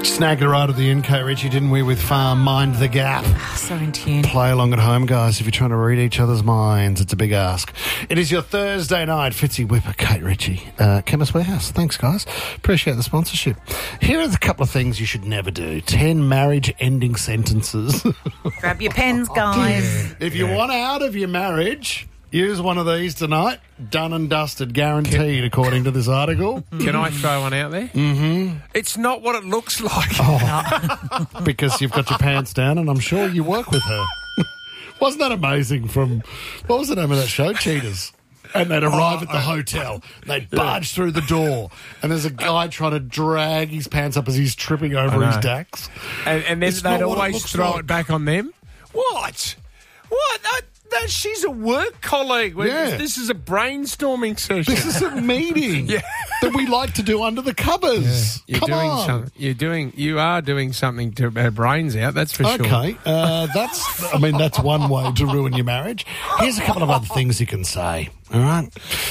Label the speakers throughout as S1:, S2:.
S1: Snagged it right at the end, Kate Ritchie, didn't we, with Farm Mind the Gap?
S2: So in tune.
S1: Play along at home, guys, if you're trying to read each other's minds. It's a big ask. It is your Thursday night. Fitzy Whipper, Kate Ritchie, Chemist Warehouse. Thanks, guys. Appreciate the sponsorship. Here are a couple of things you should never do. 10 marriage-ending sentences.
S2: Grab your pens, guys.
S1: If you want out of your marriage, use one of these tonight. Done and dusted, guaranteed, according to this article.
S3: Can I throw one out there? Mm-hmm. It's not what it looks like.
S1: Because you've got your pants down, and I'm sure you work with her. Wasn't that amazing from... What was the name of that show? Cheaters. And they'd arrive at the hotel. They'd barge through the door, and there's a guy trying to drag his pants up as he's tripping over his dacks.
S3: And then
S1: It's
S3: they'd
S1: not what it
S3: always
S1: looks
S3: throw
S1: like.
S3: it back on them. What? She's a work colleague.
S1: Yeah.
S3: This is a brainstorming session.
S1: This is a meeting that we like to do under the covers.
S3: You're
S1: Come
S3: doing
S1: on.
S3: something. You are doing something to our brains out. That's for sure.
S1: Okay, that's one way to ruin your marriage. Here's a couple of other things you can say. All right,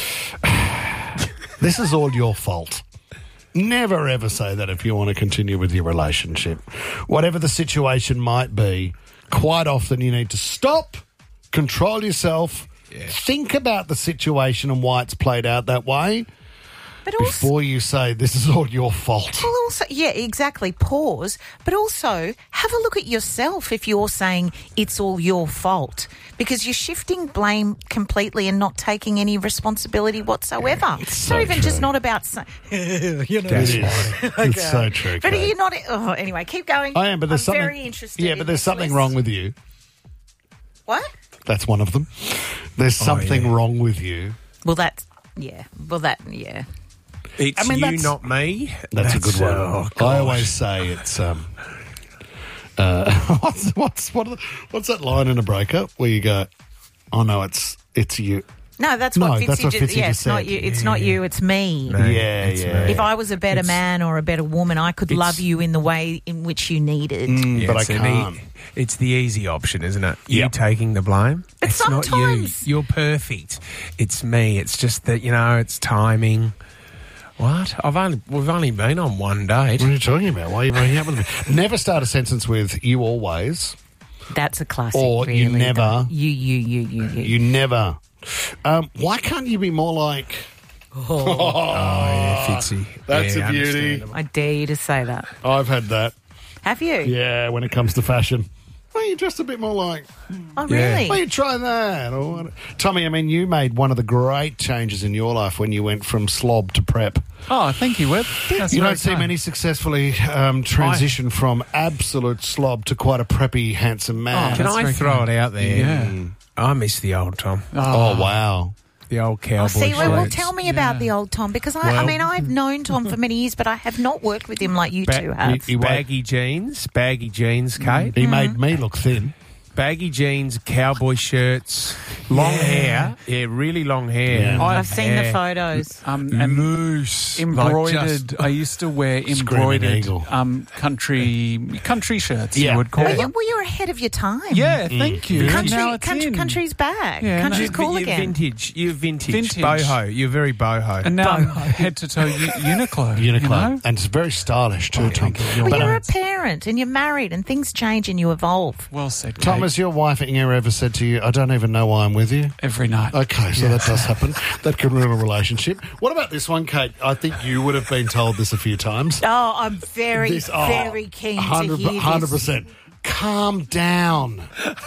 S1: this is all your fault. Never ever say that if you want to continue with your relationship, whatever the situation might be. Quite often, you need to stop, control yourself, think about the situation and why it's played out that way.
S2: But also,
S1: Before you say this is all your fault.
S2: well, also, yeah, exactly. Pause. But also, have a look at yourself if you're saying it's all your fault, because you're shifting blame completely and not taking any responsibility whatsoever. It's
S1: so
S2: not even
S1: true.
S2: just not about saying,
S1: It is. It's so true.
S2: but
S1: Kate.
S2: you're not. Oh, anyway, keep going.
S1: I am, but there's
S2: I'm
S1: something.
S2: very interested.
S1: Yeah,
S2: in
S1: but there's
S2: this
S1: something
S2: list.
S1: wrong with you.
S2: What?
S1: That's one of them. There's something wrong with you.
S2: Well, that's yeah. Well, that yeah.
S3: It's
S1: I mean,
S3: you,
S1: that's-
S3: not me.
S1: That's a good one.
S3: Oh,
S1: I always say it's what's that line in a breakup where you go, oh no, it's you.
S2: No, that's
S1: No,
S2: what Fitzy
S1: that's what
S2: just.
S1: Fitzy
S2: Yeah,
S1: just
S2: it's not
S1: said.
S2: you. It's not you. It's me.
S3: No,
S1: Yeah,
S3: it's
S1: yeah.
S3: me.
S2: If I was a better man or a better woman, I could love you in the way in which you needed.
S1: But I
S3: it's
S1: can't.
S3: It's the easy option, isn't it? You
S1: Yep.
S3: taking the blame.
S2: But
S3: it's not
S2: sometimes-
S3: you. You're perfect. It's me. It's just that it's timing. What? We've only been on one date.
S1: What are you talking about? Why are you breaking up with me? Never start a sentence with "you always"
S2: That's a classic.
S1: or
S2: really,
S1: "you never."
S2: though. You.
S1: You never. Why can't you be more like?
S3: Oh, yeah, Fitzy.
S1: That's
S3: Yeah,
S1: a beauty.
S3: understandable.
S2: I dare you to say that.
S1: I've had that.
S2: Have you?
S1: Yeah, when it comes to fashion. Why are you just a bit more like?
S2: Oh,
S3: Yeah.
S2: really?
S1: Why you try that? Or what? Tommy, I mean, you made one of the great changes in your life when you went from slob to prep.
S4: Oh, thank you, Web. That's
S1: You
S4: very
S1: don't see
S4: kind.
S1: many successfully transition from absolute slob to quite a preppy, handsome man.
S3: Can
S4: That's
S3: I
S4: very
S3: throw
S4: kind.
S3: it out there?
S4: Yeah.
S3: I miss the old Tom.
S1: Oh, wow.
S3: The old cowboy
S2: Oh, see, well,
S3: shirts.
S2: tell me about the old Tom, because I
S3: Well-
S2: mean, I've known Tom for many years, but I have not worked with him like you two have.
S1: he won't-
S3: baggy jeans, Kate.
S1: He made me look thin.
S3: Baggy jeans, cowboy shirts, long hair. Yeah, really long hair.
S1: Yeah.
S2: I've seen the photos.
S4: And
S3: Loose.
S4: embroidered. I used to wear embroidered
S1: eagle.
S4: country shirts.
S1: Yeah.
S4: You would call
S2: Well,
S4: them.
S2: you're ahead of your time.
S4: Yeah, thank you. Now it's in.
S2: Country's back.
S4: Yeah,
S2: Country's
S4: no,
S2: cool
S3: You're
S2: again.
S3: vintage. You're vintage.
S4: Vintage.
S3: Boho. You're very boho.
S4: And now I'm head to toe Uniqlo.
S1: Uniqlo.
S4: You know?
S1: And it's very stylish too, Tom.
S2: Well,
S1: But,
S2: you're a parent and you're married and things change and you evolve.
S4: Well said, Kate.
S1: Tom, has your wife ever said to you, I don't even know why I'm with you?
S4: Every night.
S1: Okay, so that does happen. That can ruin a relationship. What about this one, Kate? I think you would have been told this a few times.
S2: Oh, I'm very keen to hear
S1: 100%. Calm down.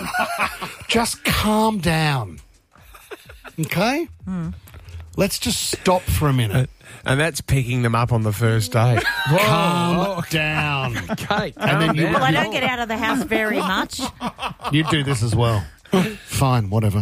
S1: Just calm down. Okay? Let's just stop for a minute.
S3: And that's picking them up on the first date.
S1: Calm down.
S3: Kate,
S1: And then you,
S2: Well, I don't get out of the house very much.
S1: you do this as well. Fine, whatever.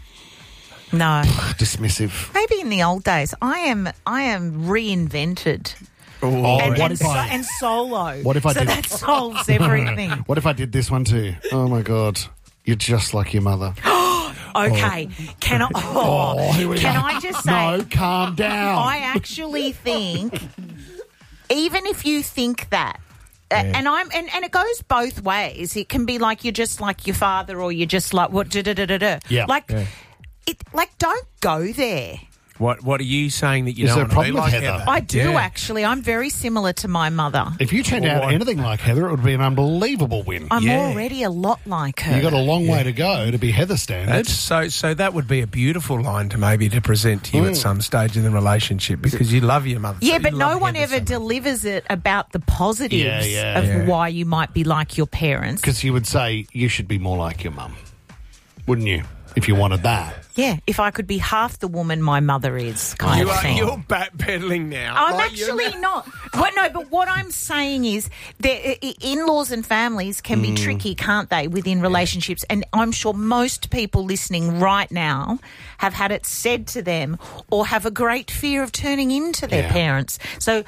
S2: No.
S1: Dismissive.
S2: Maybe in the old days, I am reinvented.
S1: Oh,
S2: And,
S1: what
S2: and,
S1: if
S2: so,
S1: I...
S2: and solo.
S1: What if I
S2: so
S1: did-
S2: that solves everything.
S1: What if I did this one to you? Oh, my God. You're just like your mother.
S2: Okay. Can I?
S1: Here we
S2: can
S1: go.
S2: I just say?
S1: No, calm down.
S2: I actually think, even if you think that, and it goes both ways. It can be like you're just like your father, or you're just like what.
S1: Yeah.
S2: Like, it. Like, don't go there.
S3: What are you saying that you
S1: Is
S3: don't
S1: there a
S3: want to be
S1: problem
S3: like
S1: with Heather?
S3: Heather?
S2: I do,
S3: Yeah.
S2: actually. I'm very similar to my mother.
S1: If you turned out anything like Heather, it would be an unbelievable win.
S2: I'm
S3: Yeah.
S2: already a lot like her.
S1: You got a long way to go to be Heather standards.
S3: So that would be a beautiful line to present to you at some stage in the relationship because you love your mother.
S2: Yeah,
S3: you
S2: but no
S3: love
S2: one
S3: Heather
S2: ever
S3: so much.
S2: delivers it about the positives of why you might be like your parents.
S1: Because you would say you should be more like your mum, wouldn't you? If you wanted that.
S2: Yeah, if I could be half the woman my mother is, kind of thing.
S3: You're backpedaling now.
S2: I'm
S3: Like, you're
S2: actually not. Well, no, but what I'm saying is that in-laws and families can be tricky, can't they, within relationships? And I'm sure most people listening right now have had it said to them or have a great fear of turning into their parents. So,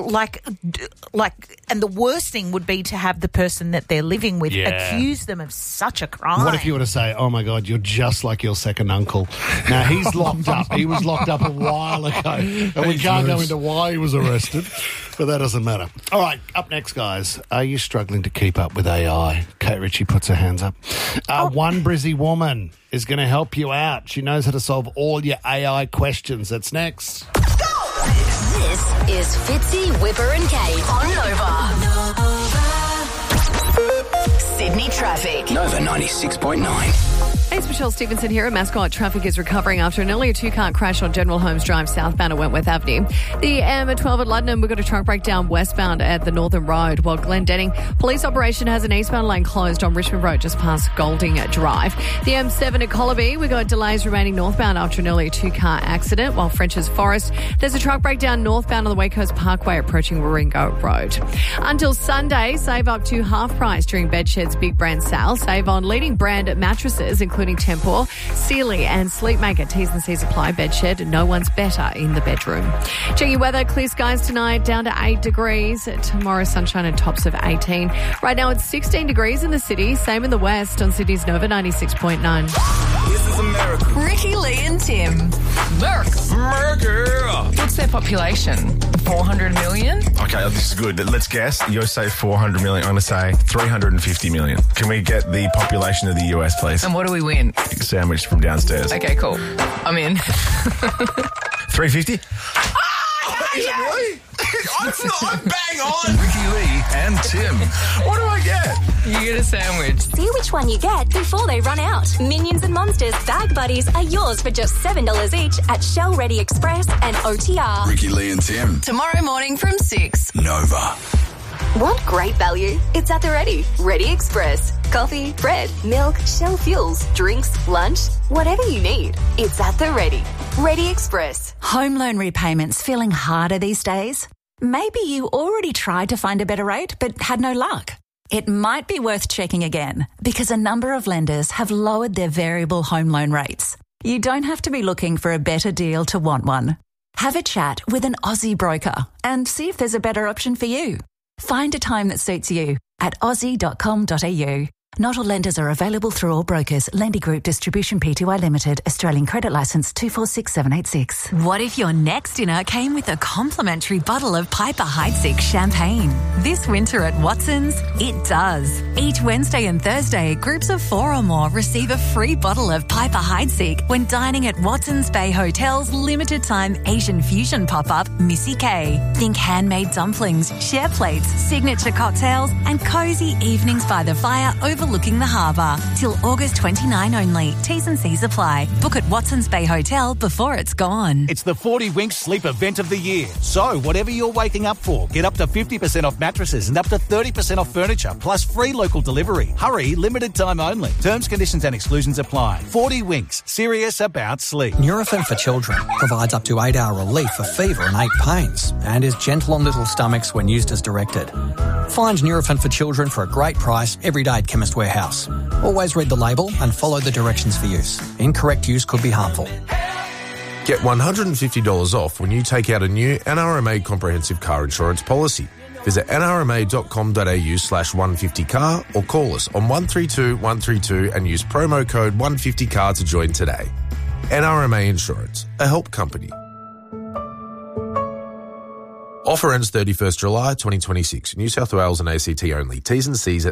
S2: and the worst thing would be to have the person that they're living with accuse them of such a crime.
S1: What if you were to say, oh, my God, you're just like your second uncle? Now, he's locked up. He was locked up a while ago. And we can't go into why he was arrested, but that doesn't matter. All right, up next, guys. Are you struggling to keep up with AI? Kate Ritchie puts her hands up. One Brizzy woman is going to help you out. She knows how to solve all your AI questions. That's next.
S5: This is Fitzy, Whipper and Kate on Nova. Sydney traffic.
S6: Nova 96.9.
S7: Hey, it's Michelle Stevenson here. Mascot traffic is recovering after an earlier two-car crash on General Holmes Drive southbound at Wentworth Avenue. The M12 at Luddenham, we've got a truck breakdown westbound at the Northern Road, while Glendenning police operation has an eastbound lane closed on Richmond Road just past Golding Drive. The M7 at Colloby, we've got delays remaining northbound after an earlier two-car accident, while French's Forest, there's a truck breakdown northbound on the Wake Coast Parkway approaching Warringah Road. Until Sunday, save up to half price during Bedshed's Big Brand Sale. Save on leading brand mattresses, including Tempur, Sealy and Sleepmaker. T's and C's apply. Bedshed, no one's better in the bedroom. Check your weather. Clear skies tonight, down to 8 degrees. Tomorrow, sunshine and tops of 18. Right now, it's 16 degrees in the city. Same in the west on Sydney's Nova 96.9.
S6: This is America.
S5: Ricky, Lee and Tim.
S6: America.
S8: What's their population? 400 million?
S9: Okay, this is good. Let's guess. You say 400 million. I'm going to say 350 million. Can we get the population of the US, please?
S8: And what do we win?
S9: Sandwich from downstairs.
S8: Okay, cool. I'm in.
S9: 350? Is it really? I'm bang on. Ricky Lee and Tim. What do I get?
S8: You get a sandwich.
S5: See which one you get before they run out. Minions and Monsters Bag Buddies are yours for just $7 each at Shell Ready Express and OTR.
S6: Ricky Lee and Tim.
S8: Tomorrow morning from 6.
S6: Nova.
S5: Want great value? It's at the Ready. Ready Express. Coffee, bread, milk, Shell fuels, drinks, lunch, whatever you need. It's at the Ready. Ready Express.
S10: Home loan repayments feeling harder these days? Maybe you already tried to find a better rate but had no luck. It might be worth checking again because a number of lenders have lowered their variable home loan rates. You don't have to be looking for a better deal to want one. Have a chat with an Aussie broker and see if there's a better option for you. Find a time that suits you at aussie.com.au. Not all lenders are available through all brokers. Lendy Group Distribution Pty Limited. Australian Credit Licence 246786.
S11: What if your next dinner came with a complimentary bottle of Piper Heidsieck champagne? This winter at Watson's, it does. Each Wednesday and Thursday, groups of 4 or more receive a free bottle of Piper Heidsieck when dining at Watson's Bay Hotel's limited time Asian fusion pop-up, Missy K. Think handmade dumplings, share plates, signature cocktails, and cozy evenings by the fire overlooking the harbour. Till August 29 only. T's and C's apply. Book at Watson's Bay Hotel before it's gone.
S12: It's the 40 Winks Sleep Event of the year. So, whatever you're waking up for, get up to 50% off mattresses and up to 30% off furniture, plus free local delivery. Hurry, limited time only. Terms, conditions and exclusions apply. 40 Winks. Serious about sleep.
S13: Nurofen for Children provides up to 8-hour relief for fever and ache pains and is gentle on little stomachs when used as directed. Find Nurofen for Children for a great price every day at Chemist Warehouse. Always read the label and follow the directions for use. Incorrect use could be harmful.
S14: Get $150 off when you take out a new NRMA comprehensive car insurance policy. Visit nrma.com.au/150car or call us on 132 132 and use promo code 150car to join today. NRMA Insurance, a help company. Offer ends 31st July 2026. New South Wales and ACT only. T's and C's at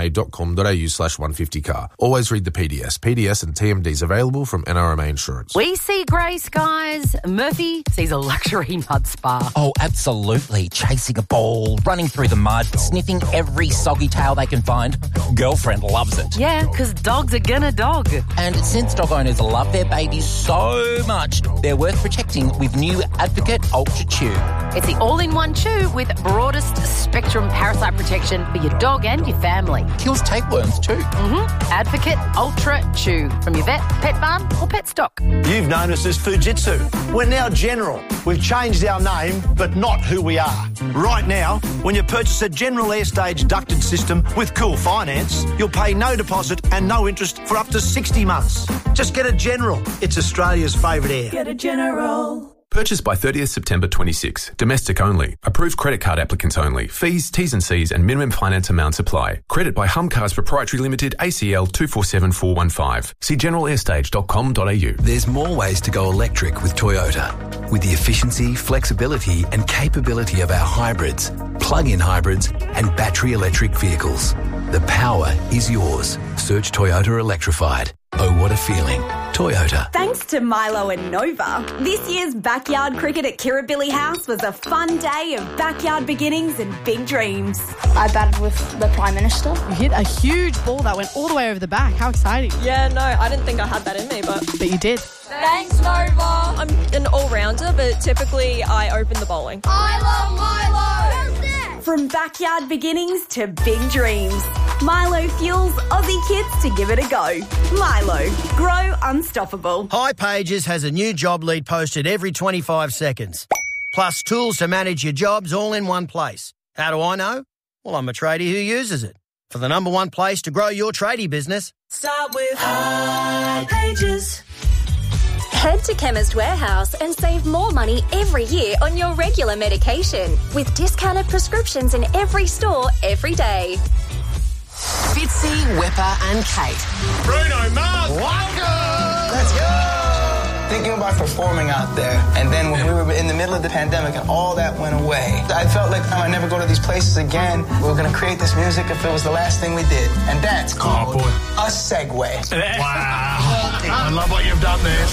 S14: nrma.com.au/150car. Always read the PDS. PDS and TMDs available from NRMA Insurance.
S15: We see grey skies. Murphy sees a luxury mud spa.
S16: Oh, absolutely. Chasing a ball, running through the mud, sniffing every soggy tail they can find. Girlfriend loves it.
S15: Yeah, because dogs are gonna dog.
S16: And since dog owners love their babies so much, they're worth protecting with new Advocate Ultra Chew.
S15: It's the all-in-one chew with broadest spectrum parasite protection for your dog and your family.
S16: Kills tapeworms too.
S15: Advocate Ultra Chew from your vet, pet barn or pet stock.
S17: You've known us as Fujitsu. We're now General. We've changed our name, but not who we are. Right now, when you purchase a General Airstage ducted system with Cool Finance, you'll pay no deposit and no interest for up to 60 months. Just get a General. It's Australia's favourite air.
S18: Get a General.
S19: Purchased by 30th September 26. Domestic only. Approved credit card applicants only. Fees, T's and C's and minimum finance amounts apply. Credit by Humcars Proprietary Limited, ACL 247415. See generalairstage.com.au.
S20: There's more ways to go electric with Toyota. With the efficiency, flexibility and capability of our hybrids, plug-in hybrids and battery electric vehicles. The power is yours. Search Toyota Electrified. Oh, what a feeling. Toyota.
S21: Thanks to Milo and Nova, this year's backyard cricket at Kirribilli House was a fun day of backyard beginnings and big dreams.
S22: I batted with the Prime Minister.
S23: You hit a huge ball that went all the way over the back. How exciting.
S24: Yeah, no, I didn't think I had that in me, but
S23: you did.
S24: Thanks, Nova. I'm an all-rounder, but typically I open the bowling.
S21: I love Milo! From backyard beginnings to big dreams, Milo fuels Aussie kids to give it a go. Milo, grow unstoppable.
S17: High Pages has a new job lead posted every 25 seconds. Plus tools to manage your jobs all in one place. How do I know? Well, I'm a tradie who uses it. For the number one place to grow your tradie business,
S18: start with High Pages.
S5: Head to Chemist Warehouse and save more money every year on your regular medication with discounted prescriptions in every store every day.
S15: Fitzy, Wepper and Kate.
S9: Bruno Mars, welcome! Let's go! Thinking about performing out there, and then when we were in the middle of the pandemic and all that went away, I felt like I never go to these places again. We were going to create this music if it was the last thing we did, and that's called a segue.
S14: Wow. I love what you've done there.